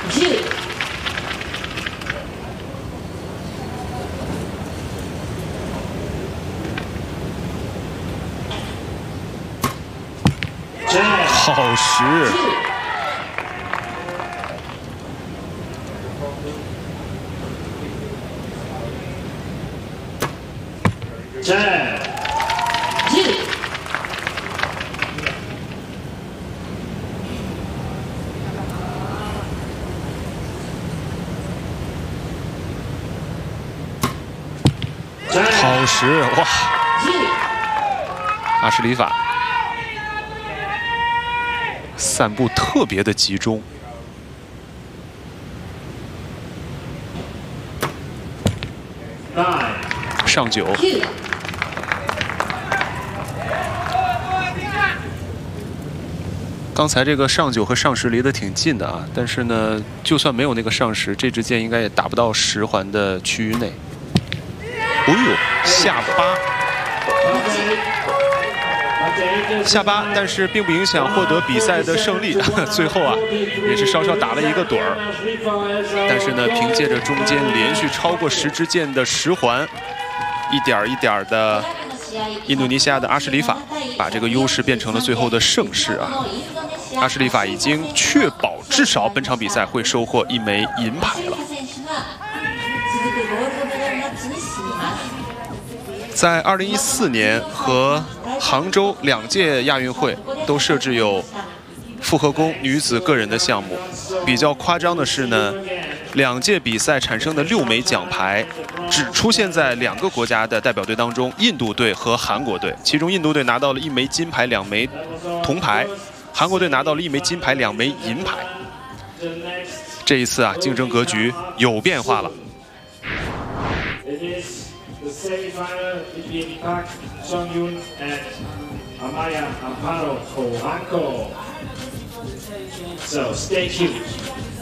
好实。 好实哇！阿什里法散步特别的集中。上九。 刚才这个上九和上十离得挺近的啊，但是呢，就算没有那个上十，这支箭应该也打不到10环的区域内。哦呦，下8，下8，但是并不影响获得比赛的胜利。最后啊，也是稍稍打了一个盹儿，但是呢，凭借着中间连续超过10支箭的10环，一点一点的。 印度尼西亚的阿什里法把这个优势变成了最后的胜势啊！阿什里法已经确保至少本场比赛会收获1枚银牌了。在2014年和杭州2届亚运会都设置有复合弓女子个人的项目，比较夸张的是呢。 2届比赛产生的6枚奖牌，只出现在2个国家的代表队当中，印度队和韩国队。其中，印度队拿到了1枚金牌、2枚铜牌，韩国队拿到了1枚金牌、2枚银牌。这一次啊，竞争格局有变化了。So stay tuned.